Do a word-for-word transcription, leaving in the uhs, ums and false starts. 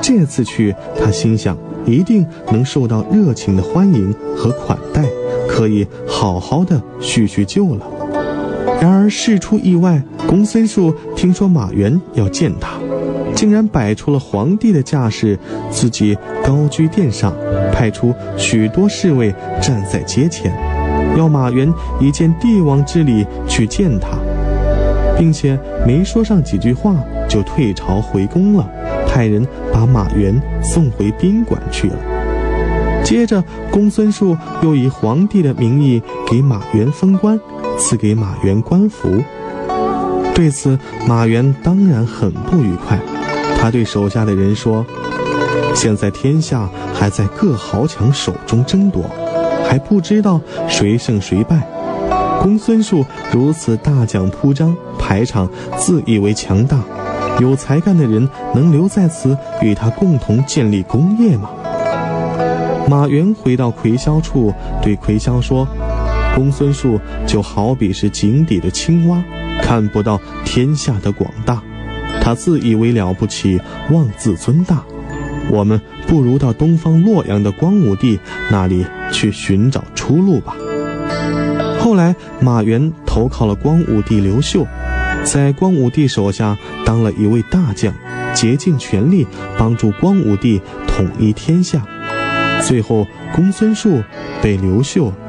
这次去，他心想一定能受到热情的欢迎和款待，可以好好的叙叙旧了。然而事出意外，公孙述听说马援要见他，竟然摆出了皇帝的架势，自己高居殿上，派出许多侍卫站在阶前，要马援以见帝王之礼去见他，并且没说上几句话就退朝回宫了，派人把马援送回宾馆去了。接着公孙述又以皇帝的名义给马援封官，赐给马援官服。对此马援当然很不愉快，他对手下的人说，现在天下还在各豪强手中争夺，还不知道谁胜谁败。公孙述如此大讲铺张排场，自以为强大，有才干的人能留在此与他共同建立功业吗？马援回到夔霄处，对夔霄说，公孙述就好比是井底的青蛙，看不到天下的广大，他自以为了不起，妄自尊大，我们不如到东方洛阳的光武帝那里去寻找出路吧。后来马援投靠了光武帝刘秀，在光武帝手下当了一位大将，竭尽全力帮助光武帝统一天下。最后公孙述被刘秀